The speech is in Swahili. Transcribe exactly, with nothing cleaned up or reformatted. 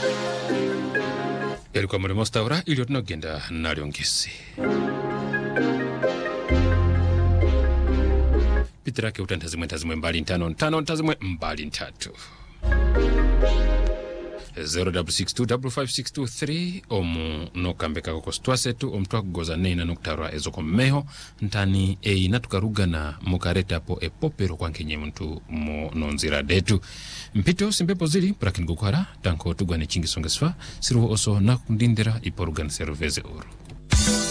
Yalikuwa murimo staura ilio tunagenda naliongesi. Pitirake utantazimwe ntazimwe mbali ntano ntano ntazimwe mbali ntatu. zero six two five five six two three omu nokambeka koko stwasetu omtwa kugoza neina noktarwa ezoko meho ntani e natukarugana mukareta po epopero kwa nkenye mtu mo nonzira detu mpito simpepo zili prakin gukwara tanko tugwane chingi songesfa siru oso na kundindira iporugan serveze uru.